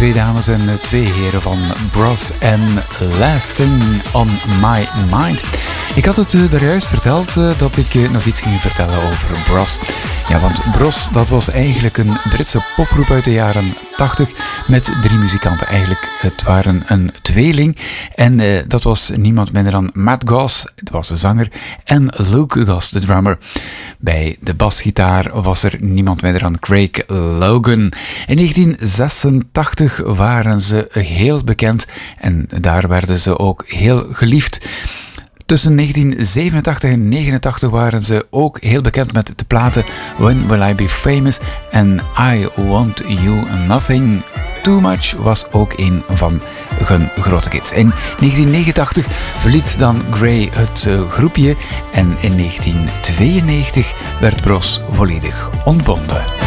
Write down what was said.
twee dames en twee heren van Bros en Last Thing on My Mind. Ik had het daar juist verteld dat ik nog iets ging vertellen over Bros. Ja, want Bros, dat was eigenlijk een Britse popgroep uit de jaren 80 met 3 muzikanten. Eigenlijk, het waren een tweeling en dat was niemand minder dan Matt Goss, dat was de zanger, en Luke Goss, de drummer. Bij de basgitaar was er niemand minder dan Craig Logan. In 1986 waren ze heel bekend en daar werden ze ook heel geliefd. Tussen 1987 en 1989 waren ze ook heel bekend met de platen When Will I Be Famous en I Want You Nothing Too Much was ook een van hun grote hits. In 1989 verliet dan Gray het groepje en in 1992 werd Bros volledig ontbonden.